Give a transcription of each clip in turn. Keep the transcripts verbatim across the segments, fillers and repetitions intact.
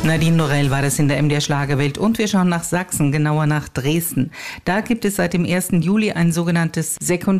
Nadine Norell war das in der M D R Schlagerwelt. Und wir schauen nach Sachsen, genauer nach Dresden. Da gibt es seit dem ersten Juli ein sogenanntes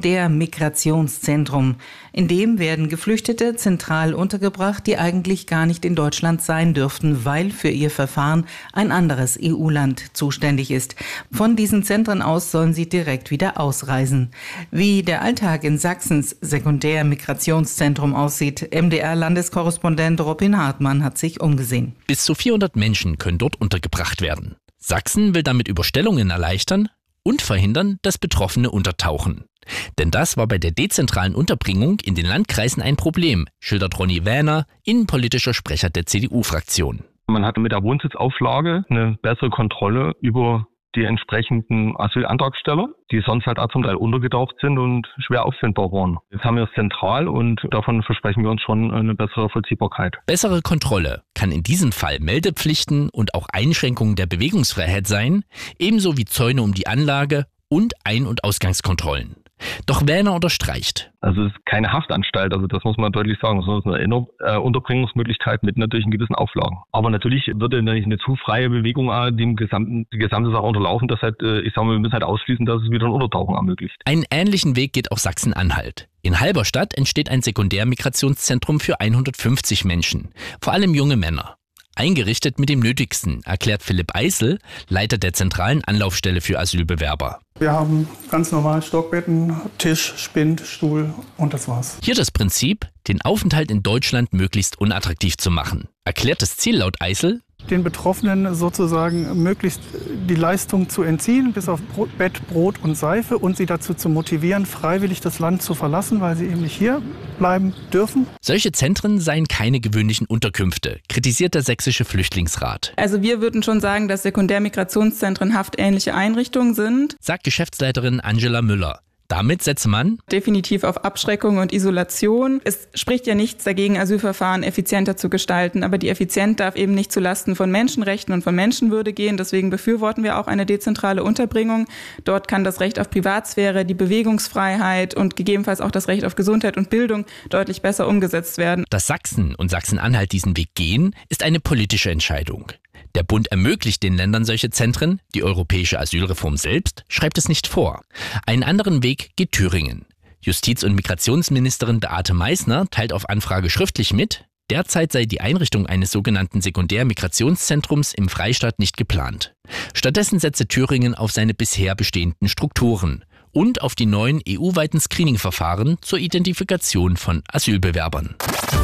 Sekundärmigrationszentrum. In dem werden Geflüchtete zentral untergebracht, die eigentlich gar nicht in Deutschland sein dürften, weil für ihr Verfahren ein anderes E U-Land zuständig ist. Von diesen Zentren aus sollen sie direkt wieder ausreisen. Wie der Alltag in Sachsens Sekundärmigrationszentrum aussieht, M D R-Landeskorrespondent Robin Hartmann hat sich umgesehen. Bis zu vierhundert Menschen können dort untergebracht werden. Sachsen will damit Überstellungen erleichtern und verhindern, dass Betroffene untertauchen. Denn das war bei der dezentralen Unterbringung in den Landkreisen ein Problem, schildert Ronny Wähner, innenpolitischer Sprecher der C D U-Fraktion. Man hatte mit der Wohnsitzauflage eine bessere Kontrolle über die entsprechenden Asylantragsteller, die sonst halt auch zum Teil untergetaucht sind und schwer auffindbar waren. Jetzt haben wir es zentral und davon versprechen wir uns schon eine bessere Vollziehbarkeit. Bessere Kontrolle kann in diesem Fall Meldepflichten und auch Einschränkungen der Bewegungsfreiheit sein, ebenso wie Zäune um die Anlage und Ein- und Ausgangskontrollen. Doch Wähner unterstreicht. Also es ist keine Haftanstalt, also das muss man deutlich sagen, sondern es ist eine Unterbringungsmöglichkeit mit natürlich gewissen Auflagen. Aber natürlich würde eine zu freie Bewegung dem gesamten, die gesamte Sache unterlaufen. Das heißt, ich sage mal, wir müssen halt ausschließen, dass es wieder ein Untertauchen ermöglicht. Einen ähnlichen Weg geht auch Sachsen-Anhalt. In Halberstadt entsteht ein Sekundärmigrationszentrum für hundertfünfzig Menschen, vor allem junge Männer. Eingerichtet mit dem Nötigsten, erklärt Philipp Eisel, Leiter der zentralen Anlaufstelle für Asylbewerber. Wir haben ganz normal Stockbetten, Tisch, Spind, Stuhl und das war's. Hier das Prinzip, den Aufenthalt in Deutschland möglichst unattraktiv zu machen. Erklärt das Ziel laut Eisel: Den Betroffenen sozusagen möglichst die Leistung zu entziehen, bis auf Brot, Bett, Brot und Seife, und sie dazu zu motivieren, freiwillig das Land zu verlassen, weil sie eben nicht hier bleiben dürfen. Solche Zentren seien keine gewöhnlichen Unterkünfte, kritisiert der Sächsische Flüchtlingsrat. Also wir würden schon sagen, dass Sekundärmigrationszentren haftähnliche Einrichtungen sind, sagt Geschäftsleiterin Angela Müller. Damit setze man definitiv auf Abschreckung und Isolation. Es spricht ja nichts dagegen, Asylverfahren effizienter zu gestalten, aber die Effizienz darf eben nicht zulasten von Menschenrechten und von Menschenwürde gehen. Deswegen befürworten wir auch eine dezentrale Unterbringung. Dort kann das Recht auf Privatsphäre, die Bewegungsfreiheit und gegebenenfalls auch das Recht auf Gesundheit und Bildung deutlich besser umgesetzt werden. Dass Sachsen und Sachsen-Anhalt diesen Weg gehen, ist eine politische Entscheidung. Der Bund ermöglicht den Ländern solche Zentren, die europäische Asylreform selbst schreibt es nicht vor. Einen anderen Weg geht Thüringen. Justiz- und Migrationsministerin Beate Meißner teilt auf Anfrage schriftlich mit, derzeit sei die Einrichtung eines sogenannten Sekundärmigrationszentrums im Freistaat nicht geplant. Stattdessen setze Thüringen auf seine bisher bestehenden Strukturen und auf die neuen E U-weiten Screening-Verfahren zur Identifikation von Asylbewerbern.